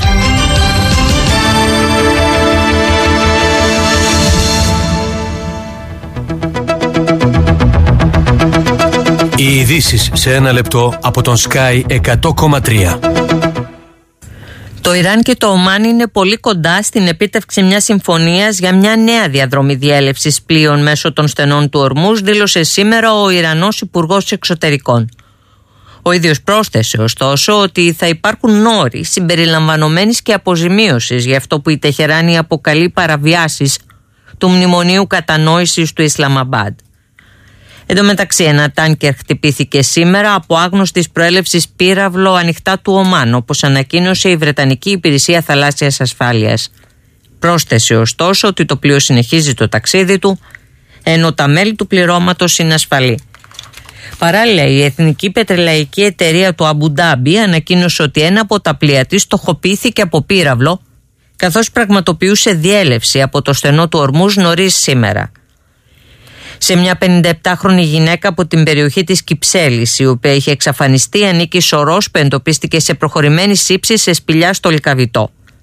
Οι ειδήσεις σε ένα λεπτό από τον Sky 100,3. Το Ιράν και το Ομάν είναι πολύ κοντά στην επίτευξη μιας συμφωνίας για μια νέα διαδρομή διέλευσης πλοίων μέσω των στενών του Ορμούζ, δήλωσε σήμερα ο Ιρανός Υπουργός Εξωτερικών. Ο ίδιος πρόσθεσε ωστόσο ότι θα υπάρχουν όροι συμπεριλαμβανομένης και αποζημίωσης για αυτό που η Τεχεράνη αποκαλεί παραβιάσεις του Μνημονίου Κατανόησης του Ισλαμαμπάντ. Εν τω μεταξύ, ένα τάνκερ χτυπήθηκε σήμερα από άγνωστης προέλευσης πύραυλο ανοιχτά του Ομάν, όπως ανακοίνωσε η Βρετανική Υπηρεσία Θαλάσσιας Ασφάλειας. Πρόσθεσε ωστόσο ότι το πλοίο συνεχίζει το ταξίδι του, ενώ τα μέλη του πληρώματος είναι ασφαλή. Παράλληλα, η Εθνική Πετρελαϊκή Εταιρεία του Αμπουντάμπι ανακοίνωσε ότι ένα από τα πλοία της στοχοποιήθηκε από πύραυλο, καθώς πραγματοποιούσε διέλευση από το στενό του Ορμούζ νωρίς σήμερα. Σε μια 57χρονη γυναίκα από την περιοχή της Κυψέλης, η οποία είχε εξαφανιστεί, ανήκει σωρός που εντοπίστηκε σε προχωρημένη σύψη σε σπηλιά στο Λυκαβητό.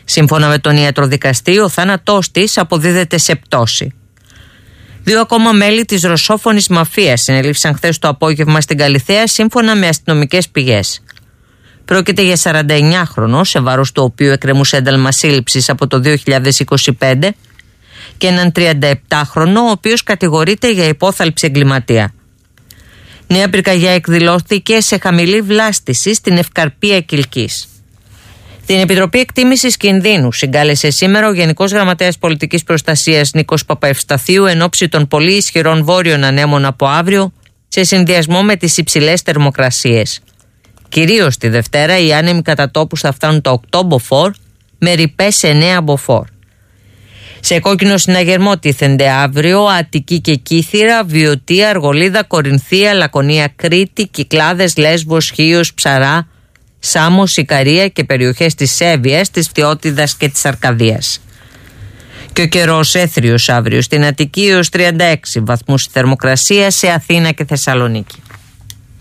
Σύμφωνα με τον ιατροδικαστή, ο θάνατός της αποδίδεται σε πτώση. 2 ακόμα μέλη της ρωσόφωνης μαφίας συνελήφθησαν χθες το απόγευμα στην Καλιθέα, σύμφωνα με αστυνομικές πηγές. Πρόκειται για 49χρονο, σε βάρος του οποίου εκκρεμούσε ένταλμα σύλληψης από το 2025, και έναν 37χρονο, ο οποίος κατηγορείται για υπόθαλψη εγκληματία. Νέα πυρκαγιά εκδηλώθηκε σε χαμηλή βλάστηση στην Ευκαρπία Κιλκής. Την Επιτροπή Εκτίμησης Κινδύνου συγκάλεσε σήμερα ο Γενικός Γραμματέας Πολιτικής Προστασίας Νίκος Παπαευσταθίου εν ώψη των πολύ ισχυρών βόρειων ανέμων από αύριο, σε συνδυασμό με τις υψηλές θερμοκρασίες. Κυρίως τη Δευτέρα οι άνεμοι κατά τόπους θα φτάνουν τα 8 μποφόρ με ρηπές 9 μποφόρ. Σε κόκκινο συναγερμό τίθενται αύριο Αττική και Κύθυρα, Βιωτία, Αργολίδα, Κορινθία, Λακωνία, Κρήτη, Κυκλάδες, Λέσβος, Χίος, Ψαρά, Σάμος, Ικαρία και περιοχές της Σέβειας, της Φτιώτιδας και της Αρκαδίας. Και ο καιρός έθριος αύριο στην Αττική έως 36 βαθμούς θερμοκρασία, σε Αθήνα και Θεσσαλονίκη.